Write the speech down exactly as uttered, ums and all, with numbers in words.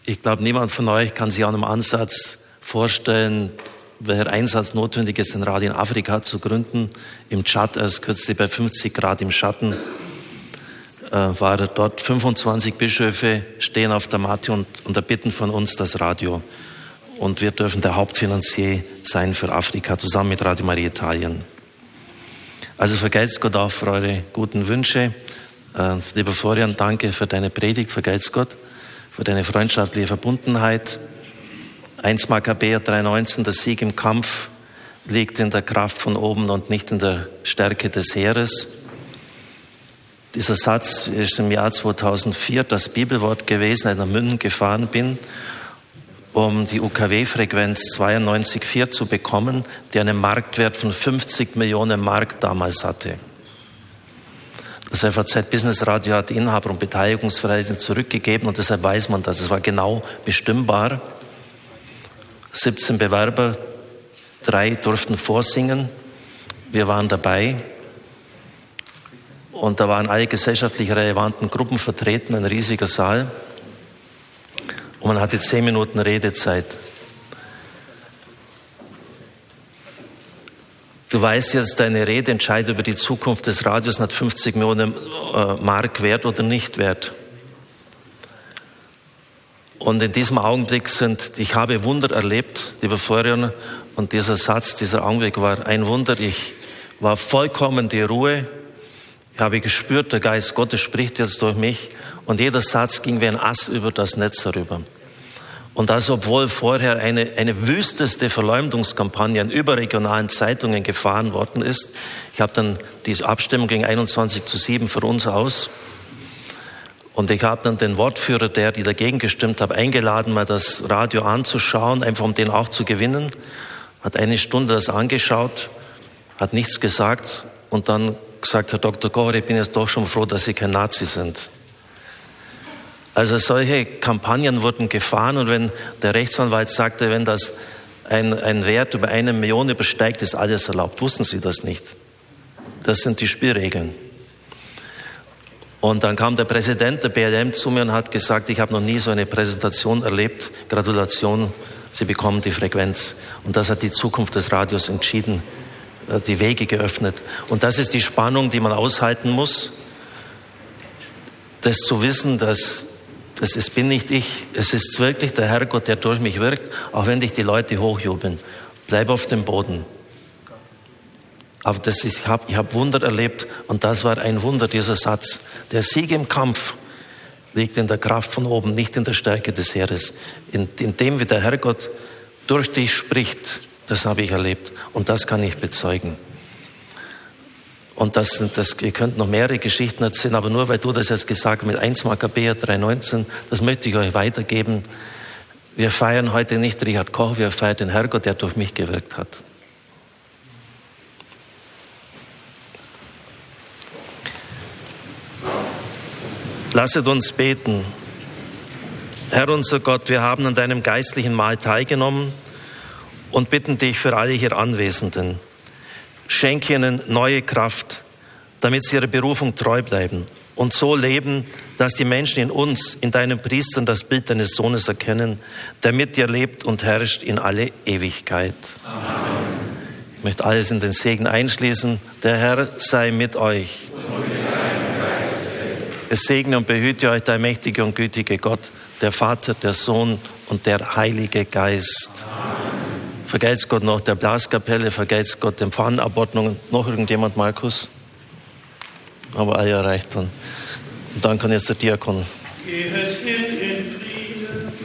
Ich glaube, niemand von euch kann sich auch im Ansatz vorstellen, welcher Einsatz notwendig ist, ein Radio in Afrika zu gründen. Im Tschad erst kürzlich bei fünfzig Grad im Schatten äh, war er dort. fünfundzwanzig Bischöfe stehen auf der Matte und, und erbitten von uns das Radio. Und wir dürfen der Hauptfinanzier sein für Afrika, zusammen mit Radio Maria Italien. Also vergelt's Gott auch für eure guten Wünsche. Äh, lieber Florian, danke für deine Predigt, vergelt's Gott, für deine freundschaftliche Verbundenheit. eins Makkabäer drei neunzehn, der Sieg im Kampf liegt in der Kraft von oben und nicht in der Stärke des Heeres. Dieser Satz ist im Jahr zweitausendvier das Bibelwort gewesen, als ich nach München gefahren bin, um die U K W-Frequenz zweiundneunzig Komma vier zu bekommen, die einen Marktwert von fünfzig Millionen Mark damals hatte. Das F A Z Business Radio hat Inhaber- und Beteiligungsverhältnisse zurückgegeben und deshalb weiß man das. Es war genau bestimmbar. siebzehn Bewerber, drei durften vorsingen. Wir waren dabei. Und da waren alle gesellschaftlich relevanten Gruppen vertreten, ein riesiger Saal. Und man hatte zehn Minuten Redezeit. Du weißt jetzt, deine Rede entscheidet über die Zukunft des Radios, hat fünfzig Millionen äh, Mark wert oder nicht wert. Und in diesem Augenblick sind, ich habe Wunder erlebt, lieber Florian, und dieser Satz, dieser Augenblick war ein Wunder. Ich war vollkommen die Ruhe. Ich habe gespürt, der Geist Gottes spricht jetzt durch mich. Und jeder Satz ging wie ein Ast über das Netz herüber. Und das, obwohl vorher eine, eine wüsteste Verleumdungskampagne in überregionalen Zeitungen gefahren worden ist. Ich habe dann, die Abstimmung ging einundzwanzig zu sieben für uns aus. Und ich habe dann den Wortführer, der, die dagegen gestimmt hat, eingeladen, mal das Radio anzuschauen, einfach um den auch zu gewinnen. Hat eine Stunde das angeschaut, hat nichts gesagt und dann gesagt, Herr Doktor Kocher, ich bin jetzt doch schon froh, dass Sie kein Nazi sind. Also solche Kampagnen wurden gefahren und wenn der Rechtsanwalt sagte, wenn das ein, ein Wert über eine Million übersteigt, ist alles erlaubt. Wussten Sie das nicht? Das sind die Spielregeln. Und dann kam der Präsident der B L M zu mir und hat gesagt, ich habe noch nie so eine Präsentation erlebt. Gratulation, Sie bekommen die Frequenz. Und das hat die Zukunft des Radios entschieden, die Wege geöffnet. Und das ist die Spannung, die man aushalten muss. Das zu wissen, dass das ist, bin nicht ich, es ist wirklich der Herrgott, der durch mich wirkt, auch wenn dich die Leute hochjubeln. Bleib auf dem Boden. Aber das ist, ich habe ich hab Wunder erlebt und das war ein Wunder, dieser Satz. Der Sieg im Kampf liegt in der Kraft von oben, nicht in der Stärke des Heeres. In, in dem, wie der Herrgott durch dich spricht, das habe ich erlebt und das kann ich bezeugen. Und das, das, ihr könnt noch mehrere Geschichten erzählen, aber nur weil du das jetzt gesagt hast mit eins Makkabäer drei neunzehn, das möchte ich euch weitergeben. Wir feiern heute nicht Richard Koch, wir feiern den Herrgott, der durch mich gewirkt hat. Lasset uns beten. Herr unser Gott, wir haben an deinem geistlichen Mahl teilgenommen und bitten dich für alle hier Anwesenden. Schenke ihnen neue Kraft, damit sie ihrer Berufung treu bleiben und so leben, dass die Menschen in uns, in deinen Priestern, das Bild deines Sohnes erkennen, der mit dir lebt und herrscht in alle Ewigkeit. Amen. Ich möchte alles in den Segen einschließen. Der Herr sei mit euch. Und mit deinem Geiste. Es segne und behüte euch der mächtige und gütige Gott, der Vater, der Sohn und der Heilige Geist. Amen. Vergelt's Gott noch der Blaskapelle, vergelt's Gott den Pfannenabordnungen. Noch irgendjemand, Markus? Aber alle erreicht dann. Und dann kann jetzt der Diakon.